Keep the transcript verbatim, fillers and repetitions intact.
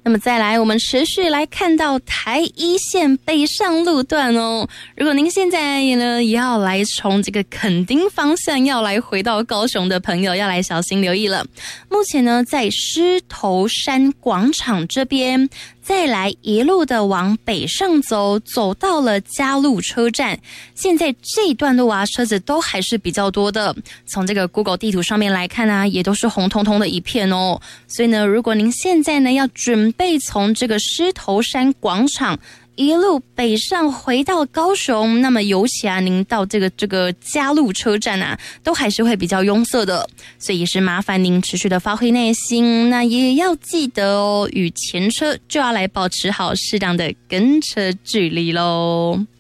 那么再来，我们持续来看到台一线北上路段哦。如果您现在呢也要来从这个垦丁方向要来回到高雄的朋友，要来小心留意了。目前呢，在狮头山广场这边，再来一路的往北上走，走到了嘉路车站。现在这一段路啊，车子都还是比较多的。从这个 Google 地图上面来看啊，也都是红彤彤的一片哦。所以呢，如果您现在呢要准备从这个狮头山广场一路北上回到高雄，那么尤其啊，您到这个这个嘉路车站啊，都还是会比较拥塞的，所以也是麻烦您持续的发挥耐心，那也要记得哦，与前车就要来保持好适当的跟车距离咯。